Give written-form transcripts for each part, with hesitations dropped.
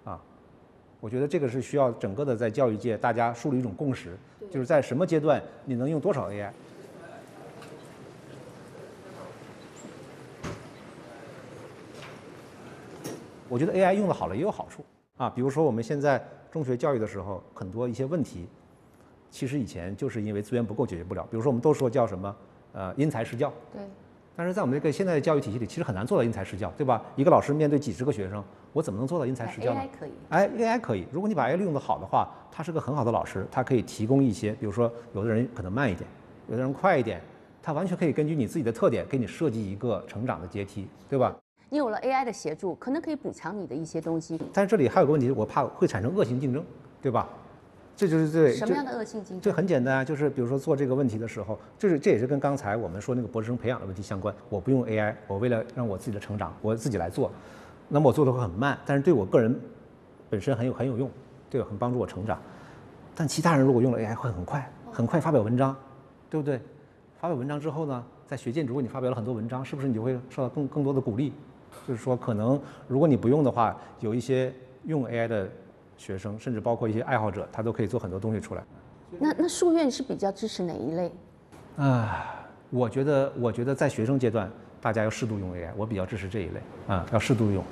啊。我觉得这个是需要整个的在教育界大家树立一种共识，就是在什么阶段你能用多少 AI。我觉得 AI 用的好了也有好处啊，比如说我们现在中学教育的时候，很多一些问题，其实以前就是因为资源不够解决不了。比如说我们都说叫什么因材施教， 对。 但是在我们这个现在的教育体系里，其实很难做到因材施教，对吧？一个老师面对几十个学生，我怎么能做到因材施教呢 ？AI 可以。 AI 可以。如果你把 AI 利用的好的话，他是个很好的老师，他可以提供一些，比如说有的人可能慢一点，有的人快一点，他完全可以根据你自己的特点给你设计一个成长的阶梯，对吧？ 你有了 AI 的协助，可能可以补强你的一些东西。 但是这里还有个问题，我怕会产生恶性竞争，对吧？这就是对什么样的恶性竞争？ 这很简单啊，就是比如说做这个问题的时候，这也是跟刚才我们说那个博士生培养的问题相关。我不用 AI， 我为了让我自己的成长，我自己来做，那么我做的会很慢，但是对我个人本身很有用，对，很帮助我成长。但其他人如果用了 AI 会很快发表文章，对不对？发表文章之后呢，在学界如果你发表了很多文章，是不是你就会受到更多的鼓励？就是说，可能如果你不用的话，有一些用 AI 的学生，甚至包括一些爱好者，他都可以做很多东西出来。 那书院是比较支持哪一类？ 我觉得在学生阶段，大家要适度用 AI，我比较支持这一类啊，要适度用。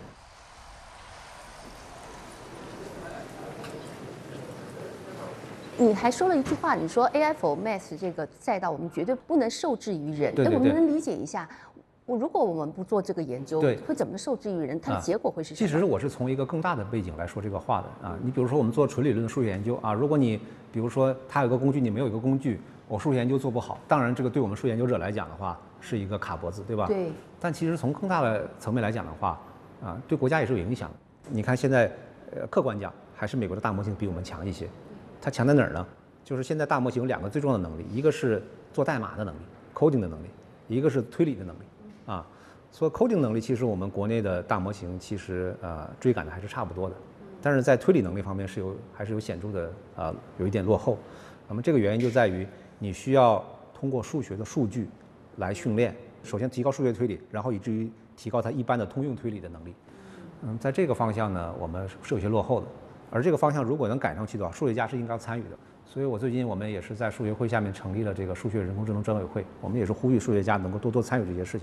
你还说了一句话，你说 AI for Math 这个赛道，我们绝对不能受制于人。 对， 我们能理解一下，如果我们不做这个研究， 对， 会怎么受制于人？它的结果会是什么？ 其实我是从一个更大的背景来说这个话的啊。你比如说我们做纯理论的数学研究啊，如果你比如说它有个工具，你没有一个工具，我数学研究做不好，当然这个对我们数学研究者来讲的话是一个卡脖子，对吧？ 对。 但其实从更大的层面来讲的话，啊，对国家也是有影响的。你看现在，客观讲还是美国的大模型比我们强一些。它强在哪儿呢？就是现在大模型有两个最重要的能力，一个是做代码的能力 ，coding 的能力，一个是推理的能力啊。所以 coding 能力其实我们国内的大模型其实追赶的还是差不多的，但是在推理能力方面还是有显著的有一点落后。那么这个原因就在于你需要通过数学的数据来训练，首先提高数学推理，然后以至于提高它一般的通用推理的能力。在这个方向呢，我们是有些落后的。而这个方向如果能赶上去的话，数学家是应该参与的。所以我最近我们也是在数学会下面成立了这个数学人工智能专委会，我们也是呼吁数学家能够多多参与这些事情。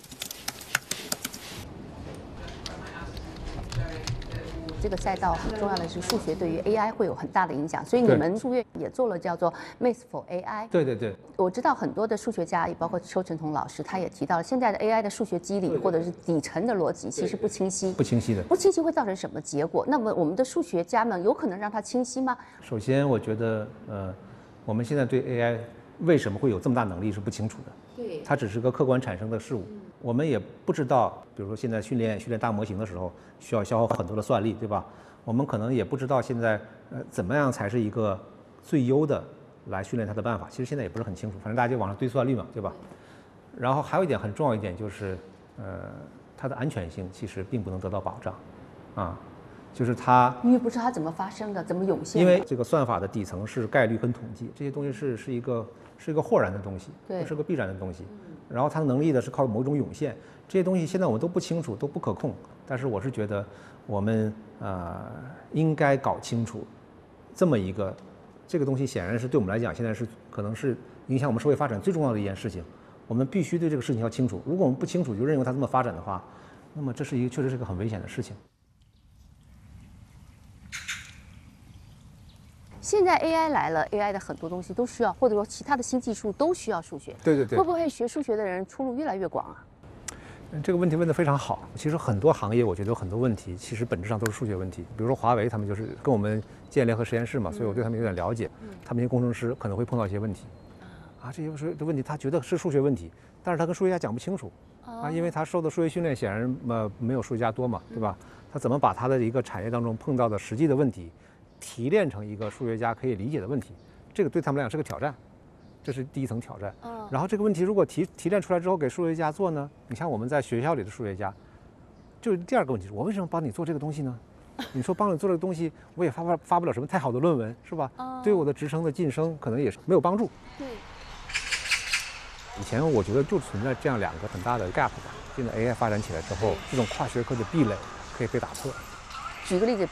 这个赛道很重要的是数学对于 AI 会有很大的影响，所以你们数院也做了叫做 Math for AI。 对， 我知道很多的数学家，也包括邱成桐老师，他也提到了现在的 AI 的数学机理或者是底层的逻辑其实不清晰， 不清晰的， 不清晰会造成什么结果？那么我们的数学家们有可能让它清晰吗？ 首先，我觉得我们现在对 AI 为什么会有这么大能力是不清楚的。 对， 它只是个客观产生的事物，我们也不知道，比如说现在训练大模型的时候，需要消耗很多的算力，对吧？我们可能也不知道现在怎么样才是一个最优的来训练它的办法，其实现在也不是很清楚，反正大家就往上堆算力嘛，对吧？然后还有一点很重要一点就是，它的安全性其实并不能得到保障，啊，就是它因为不知道它怎么发生的，怎么涌现的。 因为这个算法的底层是概率跟统计，这些东西是一个豁然的东西， 对， 是个必然的东西。然后它的能力呢是靠某种涌现，这些东西现在我们都不清楚，都不可控。但是我是觉得我们应该搞清楚这么一个这个东西，显然是对我们来讲现在是可能是影响我们社会发展最重要的一件事情。我们必须对这个事情要清楚。如果我们不清楚就认为它这么发展的话，那么这是确实是个很危险的事情。 现在 AI 来了 ，AI 的很多东西都需要，或者说其他的新技术都需要数学。 对， 会不会学数学的人出路越来越广啊？ 这个问题问得非常好。其实很多行业我觉得有很多问题，其实本质上都是数学问题。比如说华为，他们就是跟我们建联合实验室嘛，所以我对他们有点了解。他们一些工程师可能会碰到一些问题，这些的问题他觉得是数学问题，但是他跟数学家讲不清楚因为他受的数学训练显然没有数学家多嘛，对吧？他怎么把他的一个产业当中碰到的实际的问题提炼成一个数学家可以理解的问题，这个对他们来讲是个挑战，这是第一层挑战。然后这个问题如果提炼出来之后给数学家做呢？你像我们在学校里的数学家，就是第二个问题是，我为什么帮你做这个东西呢？你说帮你做这个东西，我也发不了什么太好的论文，是吧？对我的职称的晋升可能也是没有帮助。 对。 以前我觉得就存在这样两个很大的 gap 吧。现在 AI 发展起来之后，这种跨学科的壁垒可以被打破。 举个例子，